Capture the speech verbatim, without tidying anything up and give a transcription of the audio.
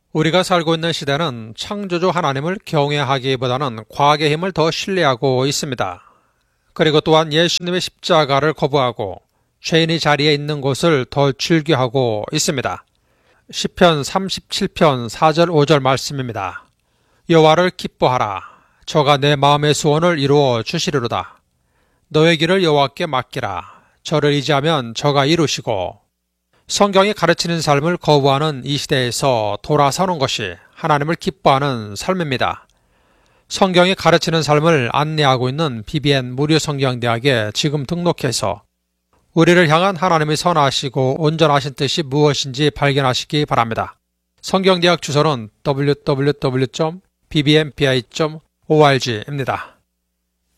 우리가 살고 있는 시대는 창조주 하나님을 경외하기보다는 과학의 힘을 더 신뢰하고 있습니다. 그리고 또한 예수님의 십자가를 거부하고 죄인이 자리에 있는 곳을 더 즐겨하고 있습니다. 시편 삼십칠 편 사 절 오 절 말씀입니다. 여호와를 기뻐하라. 저가 내 마음의 소원을 이루어 주시리로다. 너의 길을 여호와께 맡기라. 저를 의지하면 저가 이루시고. 성경이 가르치는 삶을 거부하는 이 시대에서 돌아서는 것이 하나님을 기뻐하는 삶입니다. 성경이 가르치는 삶을 안내하고 있는 비비엔 무료 성경대학에 지금 등록해서 우리를 향한 하나님의 선하시고 온전하신 뜻이 무엇인지 발견하시기 바랍니다. 성경대학 주소는 더블유 더블유 더블유 점 비비엔피아이 점 오알지입니다.